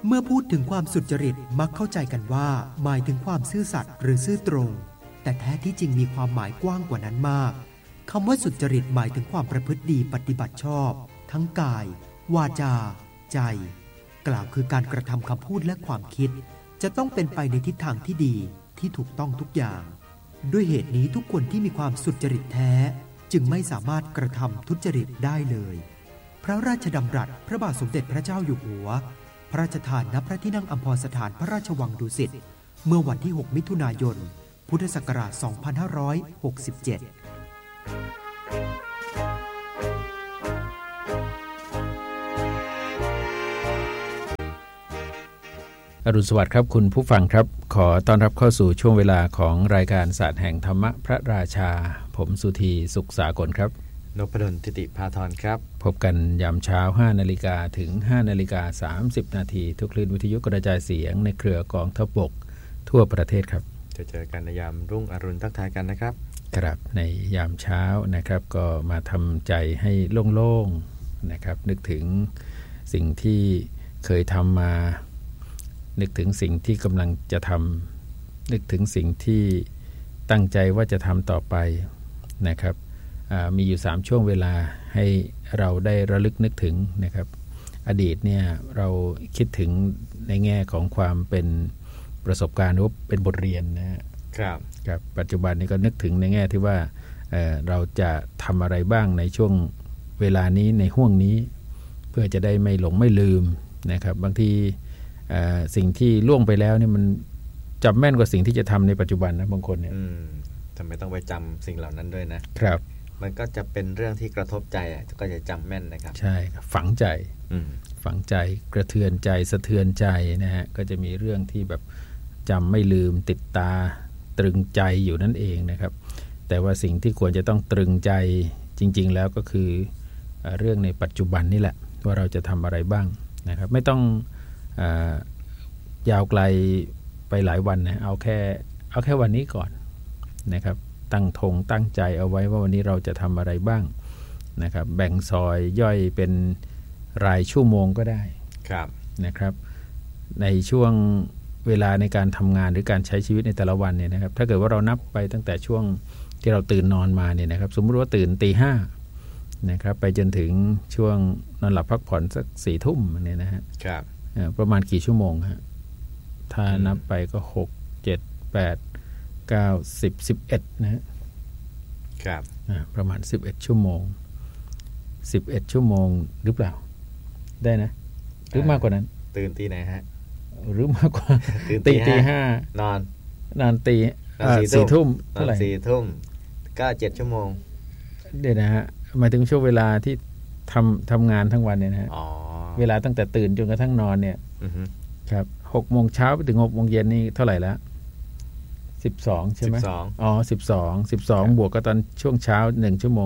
เมื่อพูดถึงความสุจริตมักเข้าใจกันว่าหมายถึงความซื่อสัตย์หรือซื่อตรงแต่แท้ที่จริงมีความหมายกว้างกว่านั้นมากคำว่าสุจริตหมายถึงความประพฤติดีปฏิบัติชอบทั้งกายวาจาใจกล่าวคือการกระทำคำพูดและความคิดจะต้องเป็นไปในทิศทางที่ดีที่ถูกต้องทุกอย่างด้วยเหตุนี้ทุกคนที่มีความสุจริตแท้จึงไม่สามารถกระทำทุจริตได้เลยพระราชดำรัสพระบาทสมเด็จพระเจ้าอยู่หัวพระราชทานณพระที่นั่งอัมพรสถานพระราชวังดุสิตเมื่อวันที่6มิถุนายนพุทธศักราช2567 อรุณสวัสดิ์ครับคุณผู้ฟังครับขอต้อนรับเข้าสู่ช่วงเวลาของรายการศาสตร์แห่งธรรมะพระราชาผมสุธีสุขสากลครับนพดลทิติภาธรครับพบกันยามเช้า 5:00 นถึง 5:30 นทุกคลื่นวิทยุกระจายเสียงในเครือกองทัพบกทั่วประเทศครับจะเจอกันในยามรุ่งอรุณทักทายกันนะครับครับในยามเช้านะครับก็มาทำใจให้โล่งๆนะครับนึกถึงสิ่งที่เคยทำมานึกถึงสิ่งที่กำลังจะทำนึกถึงสิ่งที่ตั้งใจว่าจะทำต่อไปนะครับมีอยู่3ช่วงเวลาให้เราได้ระลึกนึกถึงนะครับอดีตเนี่ยเราคิดถึงในแง่ของความเป็นประสบการณ์หรือเป็นบทเรียนนะครับครับปัจจุบันนี้ก็นึกถึงในแง่ที่ว่าเราจะทำอะไรบ้างในช่วงเวลานี้ในห่วงนี้เพื่อจะได้ไม่หลงไม่ลืมนะครับบางทีสิ่งที่ล่วงไปแล้วเนี่ยมันจำแม่นกว่าสิ่งที่จะทำในปัจจุบันนะบางคนเนี่ยทำไมต้องไปจำสิ่งเหล่านั้นด้วยนะครับมันก็จะเป็นเรื่องที่กระทบใจก็จะจำแม่นนะครับใช่ฝังใจฝังใจกระเทือนใจสะเทือนใจนะฮะก็จะมีเรื่องที่แบบจำไม่ลืมติดตาตรึงใจอยู่นั่นเองนะครับแต่ว่าสิ่งที่ควรจะต้องตรึงใจจริงๆแล้วก็คือเรื่องในปัจจุบันนี่แหละว่าเราจะทำอะไรบ้างนะครับไม่ต้องยาวไกลไปหลายวันนะเอาแค่วันนี้ก่อนนะครับตั้งธงตั้งใจเอาไว้ว่าวันนี้เราจะทำอะไรบ้างนะครับแบ่งซอยย่อยเป็นรายชั่วโมงก็ได้นะครับในช่วงเวลาในการทำงานหรือการใช้ชีวิตในแต่ละวันเนี่ยนะครับถ้าเกิดว่าเรานับไปตั้งแต่ช่วงที่เราตื่นนอนมาเนี่ยนะครับสมมติว่าตื่นตี 5นะครับไปจนถึงช่วงนอนหลับพักผ่อนสัก 4 ทุ่มเนี่ยนะฮะประมาณกี่ชั่วโมงฮะถ้านับไปก็6 7 8 9 10 11นะฮะครับประมาณ11ชั่วโมง11ชั่วโมงหรือเปล่าได้นะหรือมากกว่านั้นตื่นตีไหนฮะหรือมากกว่าตี 5นอนตี4 ทุ่มเท่าไหร่ 4 ทุ่มก็7ชั่วโมงเดี๋ยวนะฮะหมายถึงช่วงเวลาที่ทำงานทั้งวันเนี่ยนะฮะเวลาตั้งแต่ตื่นจนกระทั่งนอนเนี่ยครับ6 โมงเช้าไปถึง6 โมงเย็นนี่เท่าไหร่แล้ว12ใช่ไหม12บวกก็ตอนช่วงเช้า1ชั่วโมง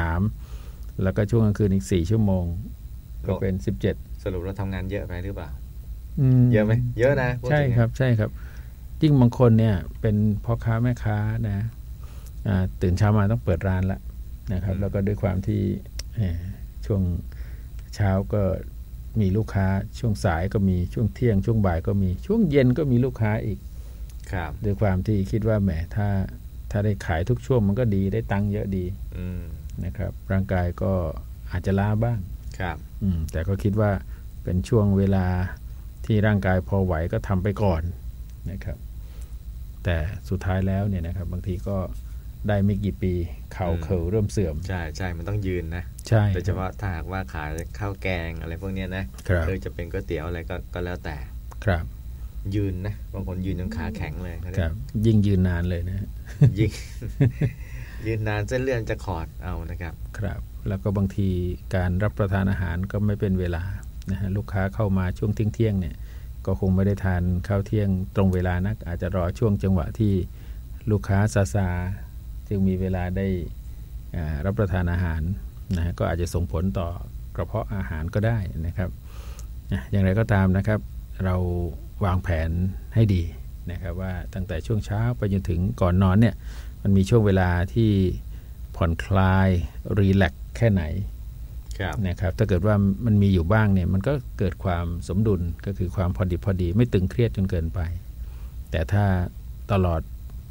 13แล้วก็ช่วงกลางคืนอีก4ชั่วโมงก็เป็น17 สรุปเราทำงานเยอะไปหรือเปล่าเยอะไหมเยอะนะใช่ครับยิ่งบางคนเนี่ยเป็นพ่อค้าแม่ค้านะตื่นเช้ามาต้องเปิดร้านละนะครับแล้วก็ด้วยความที่ช่วงเช้าก็มีลูกค้าช่วงสายก็มีช่วงเที่ยงช่วงบ่ายก็มีช่วงเย็นก็มีลูกค้าอีกด้วยความที่คิดว่าแหมถ้าได้ขายทุกช่วงมันก็ดีได้ตังค์เยอะดีนะครับร่างกายก็อาจจะล้าบ้างแต่ก็คิดว่าเป็นช่วงเวลาที่ร่างกายพอไหวก็ทำไปก่อนนะครับแต่สุดท้ายแล้วเนี่ยนะครับบางทีก็ได้ไม่กี่ปีเข่าเริ่มเสื่อมใช่มันต้องยืนนะใช่โดยเฉพาะถ้าหากว่าขายข้าวแกงอะไรพวกนี้นะหรือจะเป็นก๋วยเตี๋ยวอะไรก็แล้วแต่ครับยืนนะบางคนยืนจนขาแข็งเลยครับยิ่งยืนนานเลยนะยิ่ง ยืนนานเส้นเลือดจะขอดเอานะครับครับแล้วก็บางทีการรับประทานอาหารก็ไม่เป็นเวลานะฮะลูกค้าเข้ามาช่วงเที่ยงเนี่ยก็คงไม่ได้ทานข้าวเที่ยงตรงเวลานักอาจจะรอช่วงจังหวะที่ลูกค้าซาจึงมีเวลาได้รับประทานอาหารนะก็อาจจะส่งผลต่อกระเพาะอาหารก็ได้นะครับอย่างไรก็ตามนะครับเราวางแผนให้ดีนะครับว่าตั้งแต่ช่วงเช้าไปจนถึงก่อนนอนเนี่ยมันมีช่วงเวลาที่ผ่อนคลายรีแลกซ์แค่ไหนนะครับถ้าเกิดว่ามันมีอยู่บ้างเนี่ยมันก็เกิดความสมดุลก็คือความพอดีไม่ตึงเครียดจนเกินไปแต่ถ้าตลอด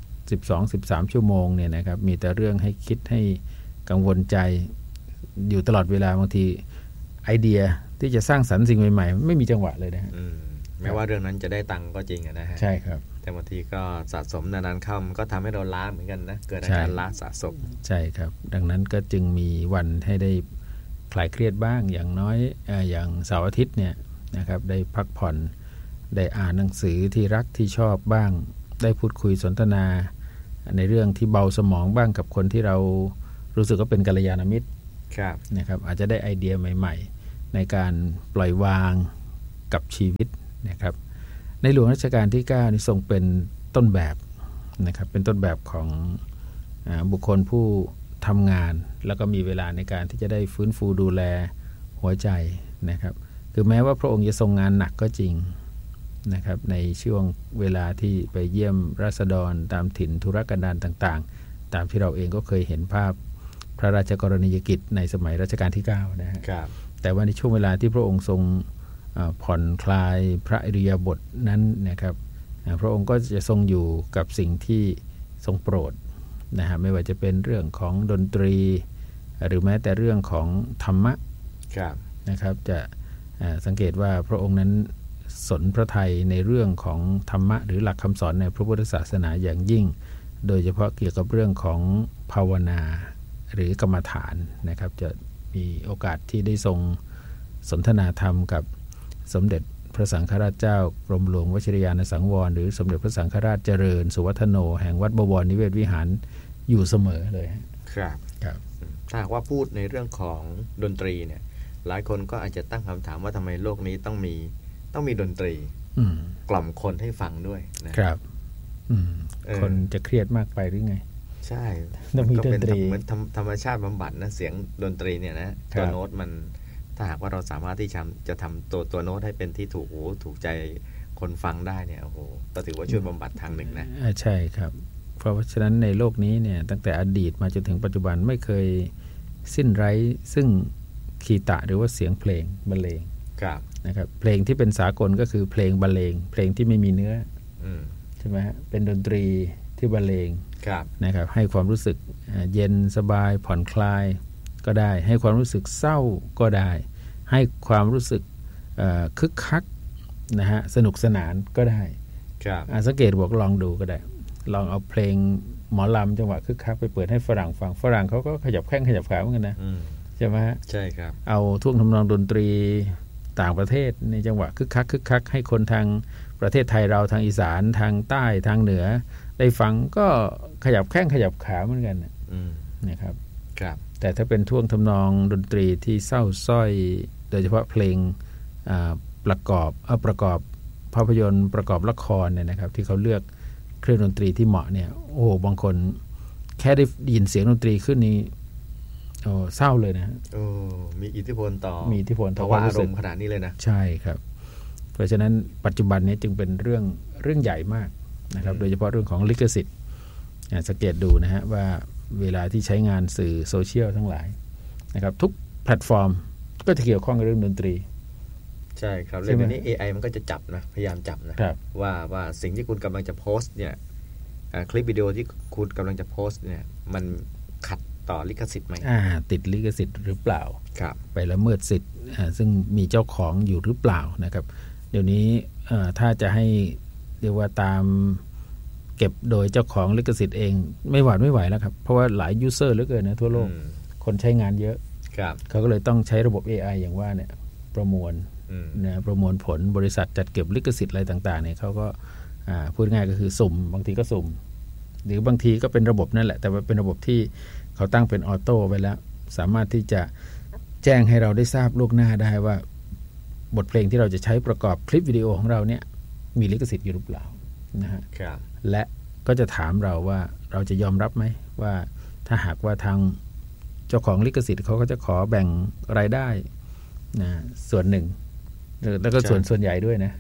12-13 ชั่วโมงเนี่ยนะครับมีแต่เรื่องให้คิดให้กังวลใจอยู่ตลอดเวลาบางทีไอเดียที่จะสร้างสรรค์สิ่งใหม่ๆไม่มีจังหวะเลยนะแม้ว่าเรื่องนั้นจะได้ตังค์ก็จริงนะฮะใช่ครับแต่บางทีก็สะสมนานๆเข้ามันก็ทำให้เราล้าเหมือนกันนะเกิดอาการล้าสะสมใช่ครับดังนั้นก็จึงมีวันให้ได้คลายเครียดบ้างอย่างน้อยอย่างเสาร์อาทิตย์เนี่ยนะครับได้พักผ่อนได้อ่านหนังสือที่รักที่ชอบบ้างได้พูดคุยสนทนาในเรื่องที่เบาสมองบ้างกับคนที่เรารู้สึกว่าเป็นกัลยาณมิตรนะครับอาจจะได้ไอเดียใหม่ๆในการปล่อยวางกับชีวิตนะครับในหลวงรัชกาลที่9นี่ทรงเป็นต้นแบบนะครับเป็นต้นแบบของบุคคลผู้ทำงานแล้วก็มีเวลาในการที่จะได้ฟื้นฟูดูแลหัวใจนะครับคือแม้ว่าพระองค์จะทรงงานหนักก็จริงนะครับในช่วงเวลาที่ไปเยี่ยมราษฎรตามถิ่นธุรกันดารต่างๆตามที่เราเองก็เคยเห็นภาพพระราชกรณียกิจในสมัยรัชกาลที่9นะฮะแต่ว่าในช่วงเวลาที่พระองค์ทรงผ่อนคลายพระอิริยาบถนั้นนะครับพระองค์ก็จะทรงอยู่กับสิ่งที่ทรงโปรดนะฮะไม่ว่าจะเป็นเรื่องของดนตรีหรือแม้แต่เรื่องของธรรมะนะครับจะสังเกตว่าพระองค์นั้นสนพระทัยในเรื่องของธรรมะหรือหลักคำสอนในพระพุทธศาสนาอย่างยิ่งโดยเฉพาะเกี่ยวกับเรื่องของภาวนาหรือกรรมฐานนะครับจะมีโอกาสที่ได้ทรงสนทนาธรรมกับสมเด็จพระสังฆราชเจ้ากรมหลวงวชิรยานสังวรหรือสมเด็จพระสังฆราชเจริญสุวัฒโนแห่งวัดบวรนิเวศวิหารอยู่เสมอเลยครับถ้าว่าพูดในเรื่องของดนตรีเนี่ยหลายคนก็อาจจะตั้งคำถามว่าทำไมโลกนี้ต้องมีดนตรีกล่อมคนให้ฟังด้วยนะครับคนจะเครียดมากไปหรือไงใช่ต้องมีดนตรีเหมือนธรรมชาติบำบัดนะเสียงดนตรีเนี่ยนะตัวโน้ตมันถ้าหากว่าเราสามารถที่จะทำตัวโน้ตให้เป็นที่ถูกใจคนฟังได้เนี่ยโอ้โหก็ถือว่าช่วยบำบัดทางหนึ่งนะใช่ครับเพราะฉะนั้นในโลกนี้เนี่ยตั้งแต่อดีตมาจนถึงปัจจุบันไม่เคยสิ้นไร้ซึ่งคีตะหรือว่าเสียงเพลงบรรเลงนะครับเพลงที่เป็นสากลก็คือเพลงบรรเลงเพลงที่ไม่มีเนื้อใช่ไหมฮะเป็นดนตรีที่บรรเลงนะครับให้ความรู้สึกเย็นสบายผ่อนคลายก็ได้ให้ความรู้สึกเศร้าก็ได้ให้ความรู้สึกคึกคักนะฮะสนุกสนานก็ได้สังเกตบอกลองดูก็ได้ลองเอาเพลงหมอลำจังหวะคึกคักไปเปิดให้ฝรั่งฟังฝรั่งเขาก็ขยับแข้งขยับขาเหมือนกันนะใช่ไหมฮะใช่ครับเอาท่วงทำนองดนตรีต่างประเทศในจังหวะคึกคักให้คนทางประเทศไทยเราทางอีสานทางใต้ทางเหนือได้ฟังก็ขยับแข้งขยับขาเหมือนกันนะครับแต่ถ้าเป็นท่วงทำนองดนตรีที่เศร้าส้อยโดยเฉพาะเพลงประกอบภาพยนตร์ประกอบละครเนี่ยนะครับที่เขาเลือกเครื่องดนตรีที่เหมาะเนี่ยโอ้บางคนแค่ได้ยินเสียงดนตรีขึ้นนี้เศร้าเลยนะมีอิทธิพลต่อความอารมณ์ขนาดนี้เลยนะใช่ครับเพราะฉะนั้นปัจจุบันนี้จึงเป็นเรื่องใหญ่มากนะครับโดยเฉพาะเรื่องของลิขสิทธิ์สังเกตดูนะฮะว่าเวลาที่ใช้งานสื่อโซเชียลทั้งหลายนะครับทุกแพลตฟอร์มก็จะเกี่ยวข้องกับเรื่องดนตรีใช่ครับเรื่องนี้ AI มันก็จะจับนะพยายามจับนะว่าสิ่งที่คุณกำลังจะโพสต์เนี่ยคลิปวิดีโอที่คุณกำลังจะโพสต์เนี่ยมันขัดต่อลิขสิทธิ์ไหมติดลิขสิทธิ์หรือเปล่าไปละเมิดสิทธิ์ซึ่งมีเจ้าของอยู่หรือเปล่านะครับเดี๋ยวนี้ถ้าจะให้เรียกว่าตามเก็บโดยเจ้าของลิขสิทธิ์เองไม่หวาดไม่ไหวแล้วครับเพราะว่าหลายยูเซอร์เหลือเกินนะทั่วโลกคนใช้งานเยอะเขาก็เลยต้องใช้ระบบ AI อย่างว่าเนี่ยประมวลผลบริษัทจัดเก็บลิขสิทธิ์อะไรต่างๆเนี่ยเขาก็พูดง่ายก็คือสุ่มบางทีก็สุ่มหรือบางทีก็เป็นระบบนั่นแหละแต่ว่าเป็นระบบที่เขาตั้งเป็นออโต้ไปแล้วสามารถที่จะแจ้งให้เราได้ทราบล่วงหน้าได้ว่าบทเพลงที่เราจะใช้ประกอบคลิปวิดีโอของเราเนี่ยมีลิขสิทธิ์อยู่หรือเปล่านะฮะและก็จะถามเราว่าเราจะยอมรับไหมว่าถ้าหากว่าทางเจ้าของลิขสิทธิ์เขาก็จะขอแบ่งรายได้นะส่วนหนึ่งแล้วก็ส่วนใหญ่ด้วยนะ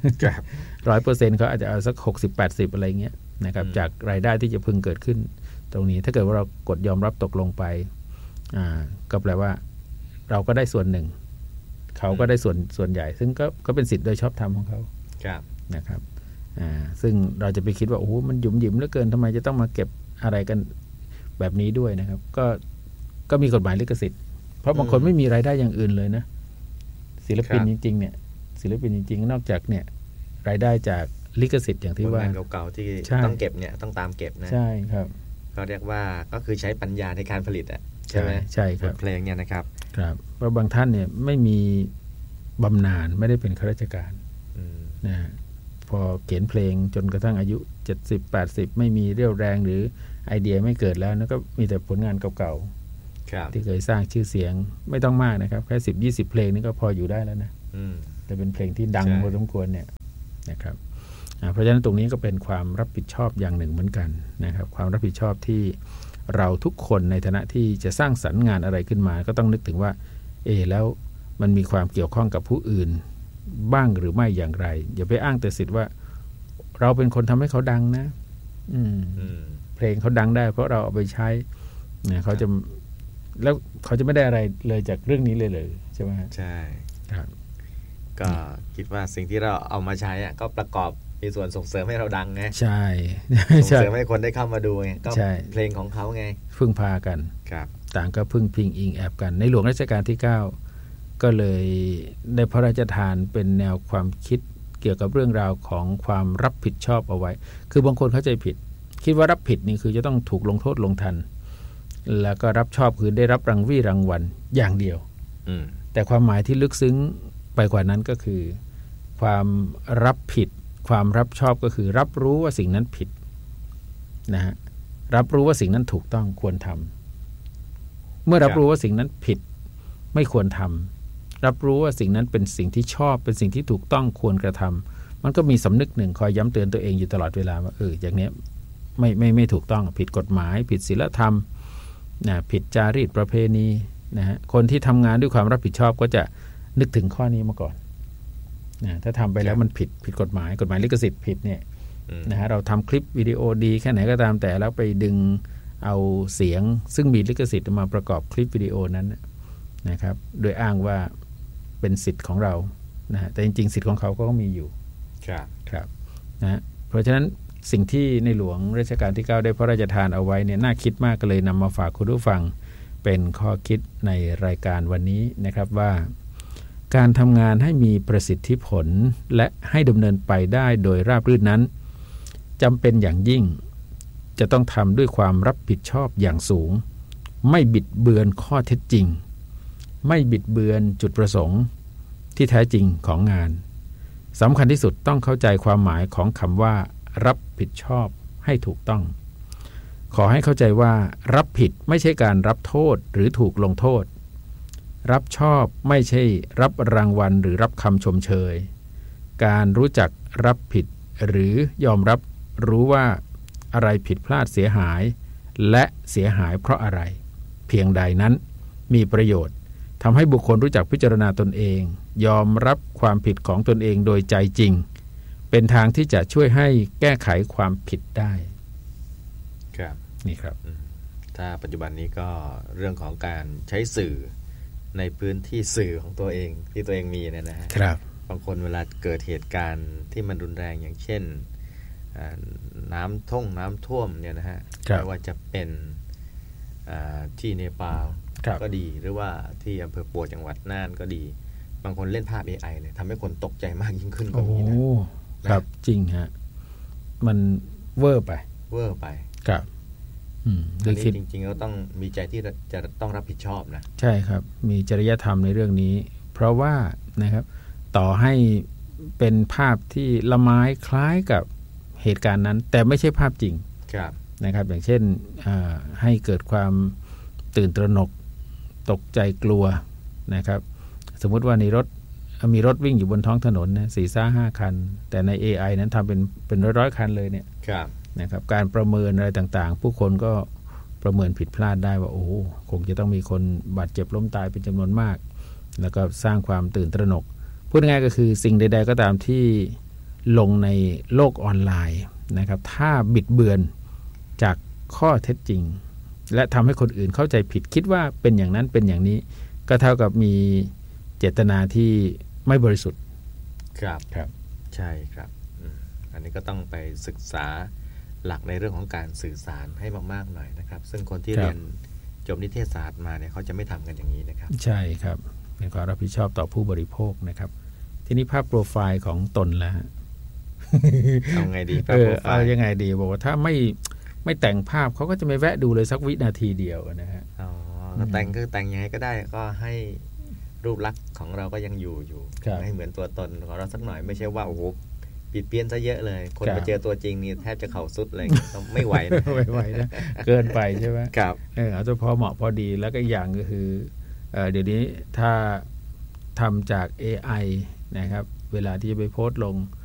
100% เขาอาจจะเอาสัก 60-80 อะไรเงี้ยนะครับจากรายได้ที่จะพึงเกิดขึ้นตรงนี้ถ้าเกิดว่าเรากดยอมรับตกลงไปก็แปลว่าเราก็ได้ส่วนหนึ่งเขาก็ได้ส่วนใหญ่ซึ่งก็เป็นสิทธิ์โดยชอบธรรมของเขานะครับซึ่งเราจะไปคิดว่าโอ้โหมันหยุมหยิมเหลือเกินทำไมจะต้องมาเก็บอะไรกันแบบนี้ด้วยนะครับก็มีกฎหมายลิขสิทธิ์เพราะบางคนไม่มีรายได้อย่างอื่นเลยนะศิลปินจริงๆเนี่ยศิลปินจริงๆนอกจากเนี่ยรายได้จากลิขสิทธิ์อย่างที่ว่างานเก่าๆที่ต้องเก็บเนี่ยต้องตามเก็บนะใช่ครับก็เรียกว่าก็คือใช้ปัญญาในการผลิตใช่ไหมใช่ครับเพลงเนี่ยนะครับครับเพราะบางท่านเนี่ยไม่มีบำนาญไม่ได้เป็นข้าราชการนะพอเขียนเพลงจนกระทั่งอายุ70-80ไม่มีเรี่ยวแรงหรือไอเดียไม่เกิดแล้วนะก็มีแต่ผลงานเก่าๆที่เคยสร้างชื่อเสียงไม่ต้องมากนะครับแค่10-20เพลงนี่ก็พออยู่ได้แล้วนะแต่เป็นเพลงที่ดังพอสมควรเนี่ยนะครับเพราะฉะนั้นตรงนี้ก็เป็นความรับผิดชอบอย่างหนึ่งเหมือนกันนะครับความรับผิดชอบที่เราทุกคนในฐานะที่จะสร้างสรรค์งานอะไรขึ้นมาก็ต้องนึกถึงว่าแล้วมันมีความเกี่ยวข้องกับผู้อื่นบ้างหรือไม่อย่างไรอย่าไปอ้างแต่สิทธิ์ว่าเราเป็นคนทำให้เขาดังนะเพลงเขาดังได้เพราะเราเอาไปใช้เนี่ยเขาจะแล้วเขาจะไม่ได้อะไรเลยจากเรื่องนี้เลยใช่ไหมใช่ครับก็คิดว่าสิ่งที่เราเอามาใช้ก็ประกอบมีส่วนส่งเสริมให้เราดังไงใช่ส่งเสริมให้คนได้เข้ามาดูไงก็เพลงของเขาไงพึ่งพากันต่างก็พึ่งพิงอิงแอบกันในหลวงรัชกาลที่9ก็เลยได้พระราชทานเป็นแนวความคิดเกี่ยวกับเรื่องราวของความรับผิดชอบเอาไว้คือบางคนเข้าใจผิดคิดว่ารับผิดนี่คือจะต้องถูกลงโทษลงทันแล้วก็รับชอบคือได้รับรางวัลอย่างเดียวแต่ความหมายที่ลึกซึ้งไปกว่านั้นก็คือความรับผิดความรับชอบก็คือรับรู้ว่าสิ่งนั้นผิดนะฮะรับรู้ว่าสิ่งนั้นถูกต้องควรทำเมื่อรับรู้ว่าสิ่งนั้นผิดไม่ควรทำรับรู้ว่าสิ่งนั้นเป็นสิ่งที่ชอบเป็นสิ่งที่ถูกต้องควรกระทำมันก็มีสำนึกหนึ่งคอยย้ำเตือนตัวเองอยู่ตลอดเวลาว่าอย่างนี้ไม่ถูกต้องผิดกฎหมายผิดศีลธรรมนะผิดจารีตประเพณีนะฮะคนที่ทำงานด้วยความรับผิดชอบก็จะนึกถึงข้อนี้มาก่อนนะถ้าทำไปแล้วมันผิดกฎหมายลิขสิทธิ์ผิดเนี่ยนะฮะเราทำคลิปวิดีโอดีแค่ไหนก็ตามแต่แล้วไปดึงเอาเสียงซึ่งมีลิขสิทธิ์มาประกอบคลิปวิดีโอนั้นนะครับโดยอ้างว่าเป็นสิทธิ์ของเรานะฮะแต่จริงๆสิทธิ์ของเขาก็มีอยู่ครับนะเพราะฉะนั้นสิ่งที่ในหลวงรัชกาลที่9ได้พระราชทานเอาไว้เนี่ยน่าคิดมากก็เลยนำมาฝากคุณผู้ฟังเป็นข้อคิดในรายการวันนี้นะครับว่าการทำงานให้มีประสิทธิผลและให้ดำเนินไปได้โดยราบรื่นนั้นจำเป็นอย่างยิ่งจะต้องทำด้วยความรับผิดชอบอย่างสูงไม่บิดเบือนข้อเท็จจริงไม่บิดเบือนจุดประสงค์ที่แท้จริงของงานสำคัญที่สุดต้องเข้าใจความหมายของคำว่ารับผิดชอบให้ถูกต้องขอให้เข้าใจว่ารับผิดไม่ใช่การรับโทษหรือถูกลงโทษรับชอบไม่ใช่รับรางวัลหรือรับคำชมเชยการรู้จักรับผิดหรือยอมรับรู้ว่าอะไรผิดพลาดเสียหายและเสียหายเพราะอะไรเพียงใดนั้นมีประโยชน์ทำให้บุคคลรู้จักพิจารณาตนเองยอมรับความผิดของตนเองโดยใจจริงเป็นทางที่จะช่วยให้แก้ไขความผิดได้ครับนี่ครับถ้าปัจจุบันนี้ก็เรื่องของการใช้สื่อในพื้นที่สื่อของตัวเองที่ตัวเองมีเนี่ยนะฮะบางคนเวลาเกิดเหตุการณ์ที่มันรุนแรงอย่างเช่นน้ำท่วมเนี่ยนะฮะไม่ว่าจะเป็นที่เนปาลก็ดีหรือว่าที่อำเภอปัวจังหวัดน่านก็ดีบางคนเล่นภาพ AI เลยทำให้คนตกใจมากยิ่งขึ้นก็มีนะครับจริงฮะมันเวอร์ไปครับอันนี้จริงๆเราต้องมีใจที่จะต้องรับผิดชอบนะใช่ครับมีจริยธรรมในเรื่องนี้เพราะว่านะครับต่อให้เป็นภาพที่ละไม้คล้ายกับเหตุการณ์นั้นแต่ไม่ใช่ภาพจริงนะครับอย่างเช่นให้เกิดความตื่นตระหนกตกใจกลัวนะครับสมมุติว่าในรถมีรถวิ่งอยู่บนท้องถนนนะ4-5 คันแต่ใน AI นั้นทำเป็นร้อยๆคันเลยเนี่ยนะครับการประเมินอะไรต่างๆผู้คนก็ประเมินผิดพลาดได้ว่าโอ้คงจะต้องมีคนบาดเจ็บล้มตายเป็นจำนวนมากแล้วก็สร้างความตื่นตระหนกพูดง่ายๆก็คือสิ่งใดๆก็ตามที่ลงในโลกออนไลน์นะครับถ้าบิดเบือนจากข้อเท็จจริงและทำให้คนอื่นเข้าใจผิดคิดว่าเป็นอย่างนั้นเป็นอย่างนี้ก็เท่ากับมีเจตนาที่ไม่บริสุทธิ์ครับครับใช่ครับอันนี้ก็ต้องไปศึกษาหลักในเรื่องของการสื่อสารให้มากๆหน่อยนะครับซึ่งคนที่เรียนจบนิเทศศาสตร์มาเนี่ยเขาจะไม่ทำกันอย่างนี้นะครับใช่ครับเป็นความรับผิดชอบต่อผู้บริโภคนะครับทีนี้ภาพโปรไฟล์ของตนแล้วเอาไงดีเอายังไงดีบอกว่าถ้าไม่แต่งภาพเขาก็จะไม่แวะดูเลยสักวินาทีเดียวนะฮะแต่งคือแต่งยังไงก็ได้ก็ให้รูปลักษณ์ของเราก็ยังอยู่ให้เหมือนตัวตนของเราสักหน่อยไม่ใช่ว่าโอ้โหปิดเปี้ยนซะเยอะเลยคนมาเจอตัวจริงนี่แทบจะเข่าสุดเลยไม่ไหวนะไม่ไหวนะเกินไปใช่ไหมครับเอาเฉพาะเหมาะพอดีแล้วก็อย่างก็คือเดี๋ยวนี้ถ้าทำจาก AI นะครับเวลาที่จะไปโพสต์ลง